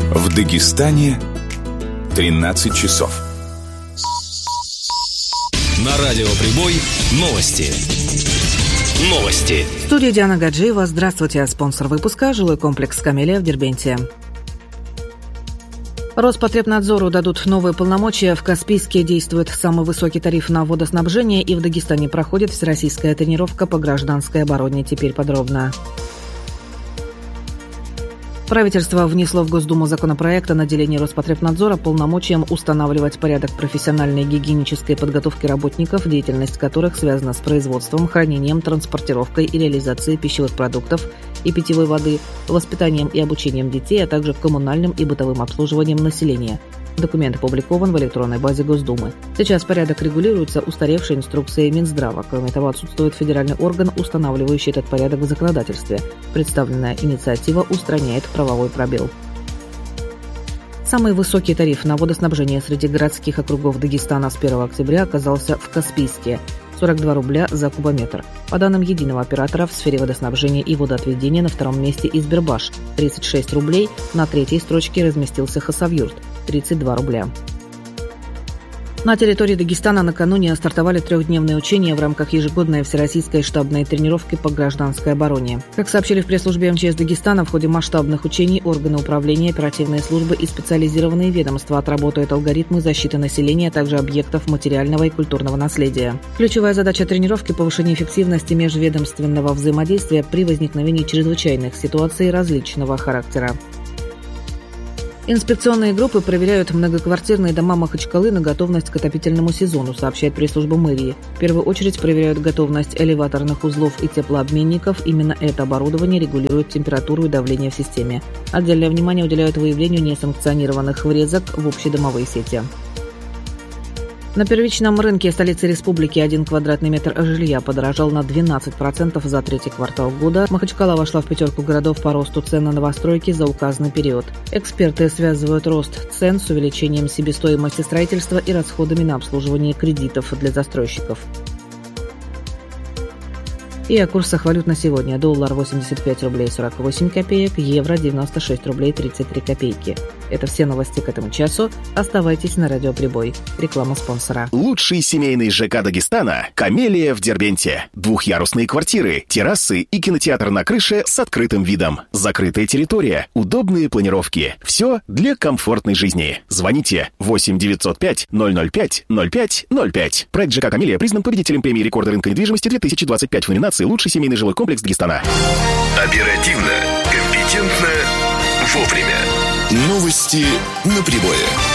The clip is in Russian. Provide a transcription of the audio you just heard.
В Дагестане 13 часов. На радио «Прибой» новости. Новости. В студии Диана Гаджиева. Здравствуйте. Спонсор выпуска – жилой комплекс «Камелия» в Дербенте. Роспотребнадзору дадут новые полномочия. В Каспийске действует самый высокий тариф на водоснабжение, и в Дагестане проходит всероссийская тренировка по гражданской обороне. Теперь подробно. Правительство внесло в Госдуму законопроект о наделении Роспотребнадзора полномочием устанавливать порядок профессиональной гигиенической подготовки работников, деятельность которых связана с производством, хранением, транспортировкой и реализацией пищевых продуктов и питьевой воды, воспитанием и обучением детей, а также коммунальным и бытовым обслуживанием населения. Документ опубликован в электронной базе Госдумы. Сейчас порядок регулируется устаревшей инструкцией Минздрава. Кроме того, отсутствует федеральный орган, устанавливающий этот порядок в законодательстве. Представленная инициатива устраняет правовой пробел. Самый высокий тариф на водоснабжение среди городских округов Дагестана с 1 октября оказался в Каспийске – 42 рубля за кубометр. По данным единого оператора, в сфере водоснабжения и водоотведения на втором месте Избербаш – 36 рублей, на третьей строчке разместился Хасавюрт – 32 рубля. На территории Дагестана накануне стартовали трехдневные учения в рамках ежегодной всероссийской штабной тренировки по гражданской обороне. Как сообщили в пресс-службе МЧС Дагестана, в ходе масштабных учений органы управления, оперативные службы и специализированные ведомства отработают алгоритмы защиты населения, а также объектов материального и культурного наследия. Ключевая задача тренировки – повышение эффективности межведомственного взаимодействия при возникновении чрезвычайных ситуаций различного характера. Инспекционные группы проверяют многоквартирные дома Махачкалы на готовность к отопительному сезону, сообщает пресс-служба мэрии. В первую очередь проверяют готовность элеваторных узлов и теплообменников. Именно это оборудование регулирует температуру и давление в системе. Отдельное внимание уделяют выявлению несанкционированных врезок в общедомовые сети. На первичном рынке столицы республики 1 квадратный метр жилья подорожал на 12% за третий квартал года. Махачкала вошла в пятерку городов по росту цен на новостройки за указанный период. Эксперты связывают рост цен с увеличением себестоимости строительства и расходами на обслуживание кредитов для застройщиков. И о курсах валют на сегодня. Доллар 85 рублей 48 копеек, евро 96 рублей 33 копейки. Это все новости к этому часу. Оставайтесь на радио «Прибой». Реклама спонсора. Лучший семейный ЖК Дагестана – «Камелия» в Дербенте. Двухъярусные квартиры, террасы и кинотеатр на крыше с открытым видом. Закрытая территория, удобные планировки. Все для комфортной жизни. Звоните 8 905 005 05 05. Проект ЖК «Камелия» признан победителем премии рекорда рынка недвижимости 2025 в номинации «Лучший семейный жилой комплекс Дагестана». Оперативно, компетентно, вовремя. Новости на Прибое.